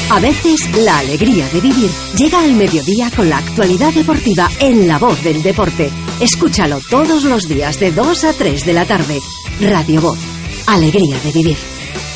A veces, la alegría de vivir llega al mediodía con la actualidad deportiva en La Voz del Deporte. Escúchalo todos los días de 2 a 3 de la tarde. Radio Voz. Alegría de vivir.